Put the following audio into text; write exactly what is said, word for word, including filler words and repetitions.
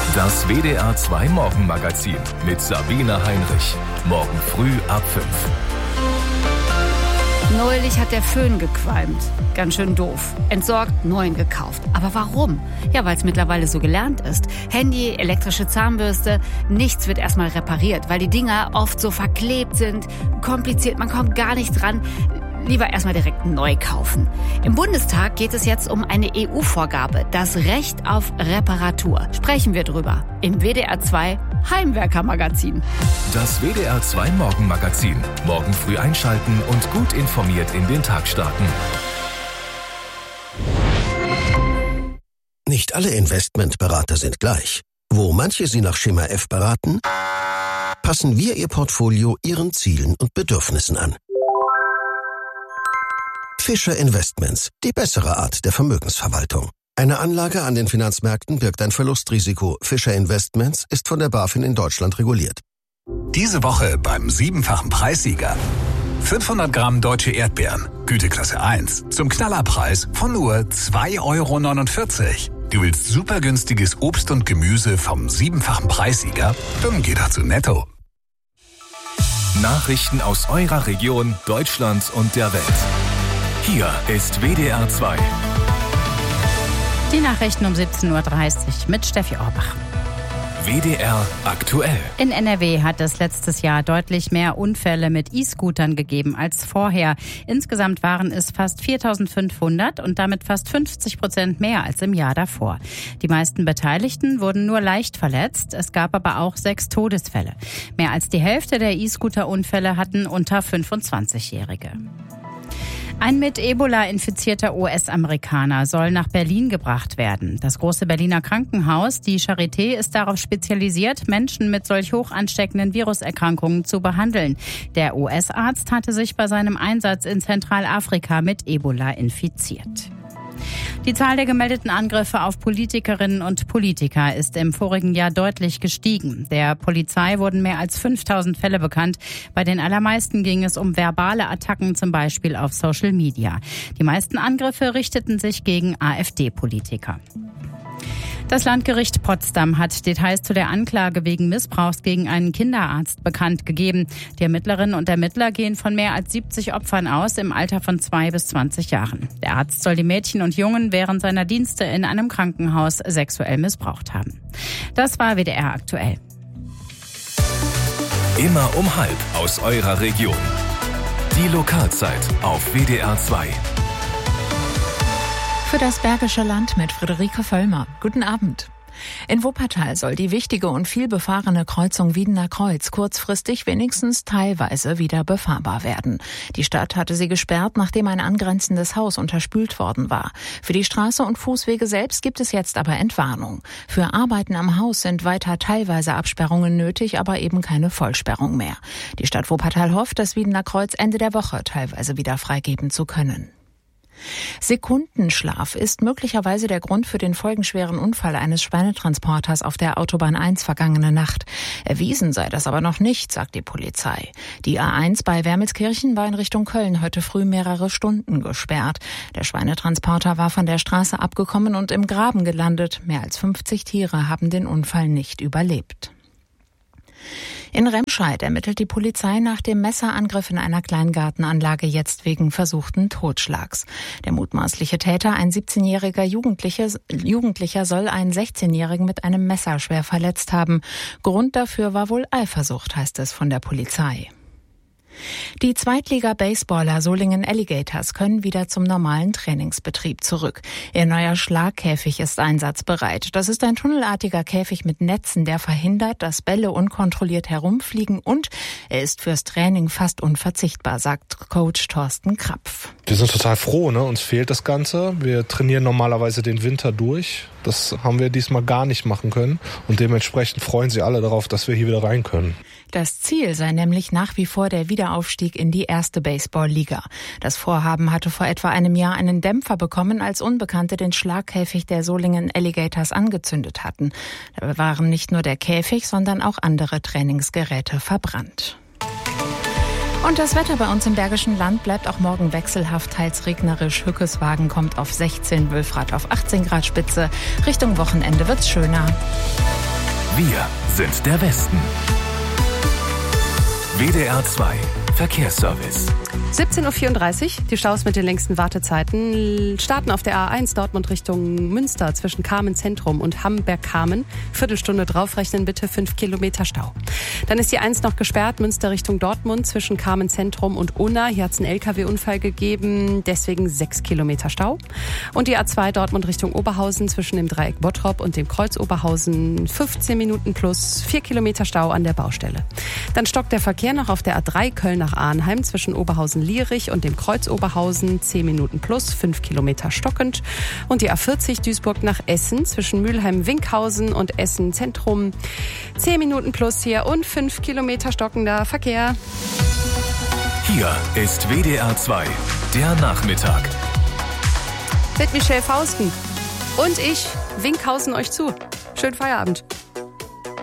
Das W D R zwei Morgenmagazin mit Sabine Heinrich. Morgen früh ab fünf. Neulich hat der Föhn gequalmt. Ganz schön doof. Entsorgt, neuen gekauft. Aber warum? Ja, weil es mittlerweile so gelernt ist. Handy, elektrische Zahnbürste, nichts wird erstmal repariert, weil die Dinger oft so verklebt sind, kompliziert, man kommt gar nicht dran. Lieber erstmal direkt neu kaufen. Im Bundestag geht es jetzt um eine E U-Vorgabe, das Recht auf Reparatur. Sprechen wir drüber im W D R zwei Heimwerker-Magazin. Das W D R zwei Morgenmagazin. Morgen früh einschalten und gut informiert in den Tag starten. Nicht alle Investmentberater sind gleich. Wo manche Sie nach Schema F beraten, passen wir Ihr Portfolio Ihren Zielen und Bedürfnissen an. Fischer Investments, die bessere Art der Vermögensverwaltung. Eine Anlage an den Finanzmärkten birgt ein Verlustrisiko. Fischer Investments ist von der BaFin in Deutschland reguliert. Diese Woche beim siebenfachen Preissieger. fünfhundert Gramm deutsche Erdbeeren, Güteklasse eins, zum Knallerpreis von nur zwei Euro neunundvierzig. Du willst super günstiges Obst und Gemüse vom siebenfachen Preissieger? Dann geh doch zu Netto. Nachrichten aus eurer Region, Deutschland und der Welt. Hier ist W D R zwei. Die Nachrichten um siebzehn Uhr dreißig mit Steffi Orbach. W D R aktuell. In N R W hat es letztes Jahr deutlich mehr Unfälle mit E-Scootern gegeben als vorher. Insgesamt waren es fast viertausendfünfhundert und damit fast fünfzig Prozent mehr als im Jahr davor. Die meisten Beteiligten wurden nur leicht verletzt. Es gab aber auch sechs Todesfälle. Mehr als die Hälfte der E-Scooter-Unfälle hatten unter fünfundzwanzigjährige. Ein mit Ebola infizierter U S-Amerikaner soll nach Berlin gebracht werden. Das große Berliner Krankenhaus, die Charité, ist darauf spezialisiert, Menschen mit solch hoch ansteckenden Viruserkrankungen zu behandeln. Der U S-Arzt hatte sich bei seinem Einsatz in Zentralafrika mit Ebola infiziert. Die Zahl der gemeldeten Angriffe auf Politikerinnen und Politiker ist im vorigen Jahr deutlich gestiegen. Der Polizei wurden mehr als fünftausend Fälle bekannt. Bei den allermeisten ging es um verbale Attacken, zum Beispiel auf Social Media. Die meisten Angriffe richteten sich gegen AfD-Politiker. Das Landgericht Potsdam hat Details zu der Anklage wegen Missbrauchs gegen einen Kinderarzt bekannt gegeben. Die Ermittlerinnen und Ermittler gehen von mehr als siebzig Opfern aus im Alter von zwei bis zwanzig Jahren. Der Arzt soll die Mädchen und Jungen während seiner Dienste in einem Krankenhaus sexuell missbraucht haben. Das war W D R aktuell. Immer um halb aus eurer Region. Die Lokalzeit auf W D R zwei. Für das Bergische Land mit Friederike Völlmer. Guten Abend. In Wuppertal soll die wichtige und viel befahrene Kreuzung Wiedener Kreuz kurzfristig wenigstens teilweise wieder befahrbar werden. Die Stadt hatte sie gesperrt, nachdem ein angrenzendes Haus unterspült worden war. Für die Straße und Fußwege selbst gibt es jetzt aber Entwarnung. Für Arbeiten am Haus sind weiter teilweise Absperrungen nötig, aber eben keine Vollsperrung mehr. Die Stadt Wuppertal hofft, das Wiedener Kreuz Ende der Woche teilweise wieder freigeben zu können. Sekundenschlaf ist möglicherweise der Grund für den folgenschweren Unfall eines Schweinetransporters auf der Autobahn eins vergangene Nacht. Erwiesen sei das aber noch nicht, sagt die Polizei. Die A eins bei Wermelskirchen war in Richtung Köln heute früh mehrere Stunden gesperrt. Der Schweinetransporter war von der Straße abgekommen und im Graben gelandet. Mehr als fünfzig Tiere haben den Unfall nicht überlebt. In Remscheid ermittelt die Polizei nach dem Messerangriff in einer Kleingartenanlage jetzt wegen versuchten Totschlags. Der mutmaßliche Täter, ein siebzehnjähriger Jugendlicher, Jugendlicher, soll einen sechzehnjährigen mit einem Messer schwer verletzt haben. Grund dafür war wohl Eifersucht, heißt es von der Polizei. Die Zweitliga-Baseballer Solingen Alligators können wieder zum normalen Trainingsbetrieb zurück. Ihr neuer Schlagkäfig ist einsatzbereit. Das ist ein tunnelartiger Käfig mit Netzen, der verhindert, dass Bälle unkontrolliert herumfliegen, und er ist fürs Training fast unverzichtbar, sagt Coach Thorsten Krapf. Wir sind total froh, ne? Uns fehlt das Ganze. Wir trainieren normalerweise den Winter durch. Das haben wir diesmal gar nicht machen können und dementsprechend freuen sich alle darauf, dass wir hier wieder rein können. Das Ziel sei nämlich nach wie vor der Wiederaufstieg in die erste Baseball-Liga. Das Vorhaben hatte vor etwa einem Jahr einen Dämpfer bekommen, als Unbekannte den Schlagkäfig der Solingen Alligators angezündet hatten. Dabei waren nicht nur der Käfig, sondern auch andere Trainingsgeräte verbrannt. Und das Wetter bei uns im Bergischen Land bleibt auch morgen wechselhaft, teils regnerisch. Hückeswagen kommt auf sechzehn, Wülfrath auf achtzehn Grad Spitze. Richtung Wochenende wird's schöner. Wir sind der Westen. W D R zwei Verkehrsservice. siebzehn Uhr vierunddreißig, die Staus mit den längsten Wartezeiten starten auf der A eins Dortmund Richtung Münster zwischen Kamen Zentrum und Hamberg-Kamen. Viertelstunde draufrechnen, bitte fünf Kilometer Stau. Dann ist die eins noch gesperrt, Münster Richtung Dortmund zwischen Kamen Zentrum und Unna. Hier hat es einen L K W-Unfall gegeben, deswegen sechs Kilometer Stau. Und die A zwei Dortmund Richtung Oberhausen zwischen dem Dreieck Bottrop und dem Kreuz Oberhausen fünfzehn Minuten plus vier Kilometer Stau an der Baustelle. Dann stockt der Verkehr noch auf der A drei Köln nach Arnheim zwischen Oberhausen-Lierich und dem Kreuz Oberhausen zehn Minuten plus fünf Kilometer stockend. Und die A vierzig Duisburg nach Essen zwischen Mülheim-Winkhausen und Essen Zentrum zehn Minuten plus hier und fünf Kilometer stockender Verkehr. Hier ist W D R zwei, der Nachmittag. Mit Michelle Fausten und ich winkhausen euch zu. Schönen Feierabend.